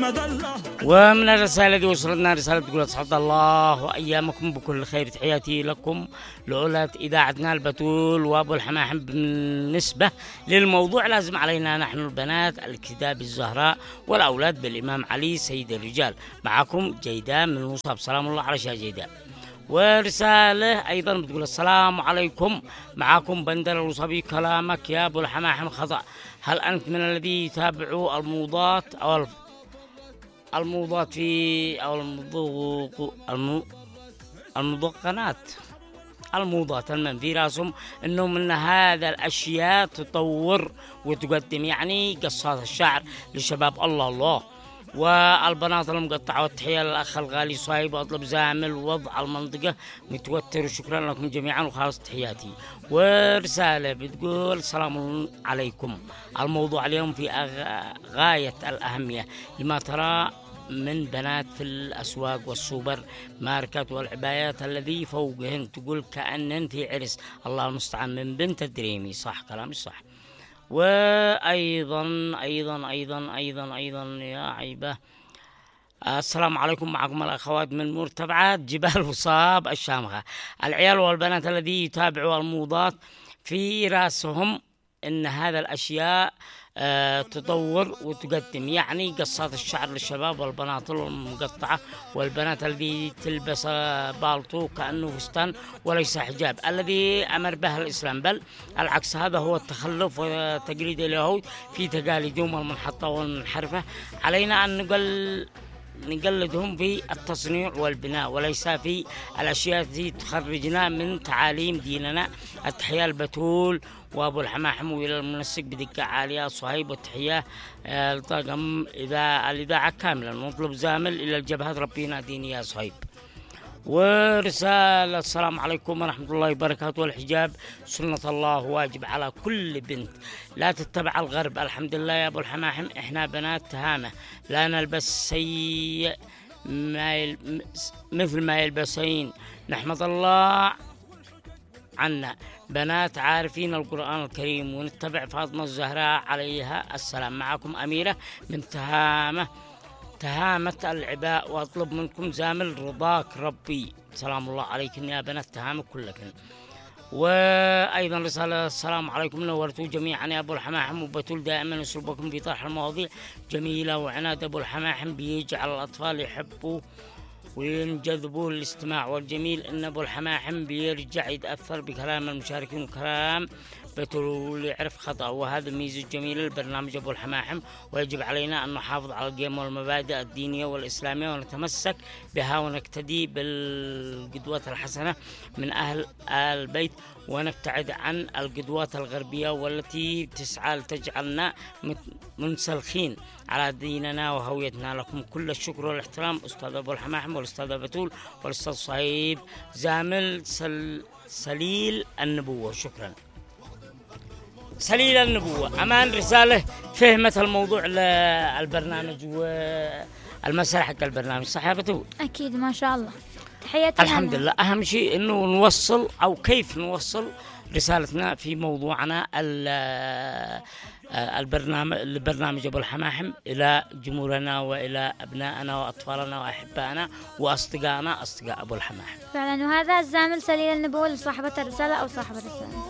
ومن الرسالة دي وصلتنا رسالة تقول أسعد الله أيامكم بكل خير، تحياتي لكم لعلة إذاعتنا البتول وأبو الحماحم. بالنسبة للموضوع لازم علينا نحن البنات الاقتداء بالزهراء والأولاد بالإمام علي سيد الرجال. معكم جيداء من المصاب، سلام الله على شا جيداء. ورسالة أيضا بتقول السلام عليكم، معكم بندر الوصبي، كلامك يا أبو الحماحم خطأ. هل أنت من الذي يتابعوا الموضات أو الموضات في أو المدقنات الموضات المن في راسهم انه من هذا الاشياء تطور وتقدم، يعني قصات الشعر لشباب الله والبنات المقطعة. والتحية للأخ الغالي صايب، وأطلب زامل وضع المنطقة متوتر، وشكرا لكم جميعا وخالص تحياتي. ورسالة بتقول السلام عليكم، الموضوع اليوم في غاية الأهمية لما ترى من بنات في الأسواق والسوبر ماركت والعبايات الذي فوقهن تقول كأنهن في عرس، الله المستعان، من بنت الدريمي. صح كلامي صح. وأيضا أيضا أيضا أيضا أيضا يا عيبة، السلام عليكم، معكم الأخوات من مرتفعات جبال وصاب الشامخة. العيال والبنات الذي يتابعوا الموضات في راسهم إن هذا الأشياء تطور وتقدم، يعني قصات الشعر للشباب والبنات المقطعة، والبنات الذي تلبس بالطو كأنه فستان وليس حجاب الذي أمر به الإسلام، بل العكس، هذا هو التخلف وتقليد اليهود في تقاليدهم المنحطة والمنحرفة. علينا أن نقلدهم في التصنيع والبناء وليس في الأشياء التي تخرجنا من تعاليم ديننا. التحية البتول وأبو الحماحم، وإلى المنسق بدقة عالية صهيب، والتحية لطاقم الإذاعة كاملا، ونطلب زامل إلى الجبهات ربي يناديني يا صهيب. ورسالة السلام عليكم ورحمة الله وبركاته. الحجاب سنة الله واجب على كل بنت، لا تتبع الغرب. الحمد لله يا أبو الحماحم، إحنا بنات تهامة لا نلبس سيء مثل ما يلبسين، نحمد الله عنا بنات عارفين القرآن الكريم، ونتبع فاطمة الزهراء عليها السلام. معكم أميرة من تهامة العباء، وأطلب منكم زامل رضاك ربي. سلام الله عليكم يا بنات تهامة كلكن. وأيضا رسالة السلام عليكم، نورتوا جميعا يا أبو الحماحم، وبتول دائما أسلوبكم في طرح المواضيع جميلة، وعناد أبو الحماحم بيجعل الأطفال يحبوا وينجذبوا للاستماع، والجميل أن أبو الحماحم بيرجع يتأثر بكلام المشاركين وكلام بتول يعرف خطأ، وهذا ميزة جميلة للبرنامج أبو الحماحم. ويجب علينا أن نحافظ على القيم والمبادئ الدينية والإسلامية ونتمسك بها، ونقتدي بالقدوات الحسنة من أهل البيت، ونبتعد عن القدوات الغربية والتي تسعى لتجعلنا منسلخين على ديننا وهويتنا. لكم كل الشكر والاحترام أستاذ أبو الحماحم والأستاذ بتول والأستاذ صهيب زامل سليل النبوة. شكرا. سليل النبوة أمان رسالة فهمت الموضوع للبرنامج والمسار حق البرنامج، صح يا بتول؟ أكيد ما شاء الله، تحياتي. الحمد لله. أهم شيء إنه نوصل أو كيف نوصل رسالتنا في موضوعنا البرنامج أبو الحماحم إلى جمهورنا وإلى أبنائنا وأطفالنا وأحبائنا وأصدقائنا أصدقاء أبو الحماحم. فعلا، وهذا الزامل سليل النبوة لصاحبة الرسالة أو صاحب الرسالة.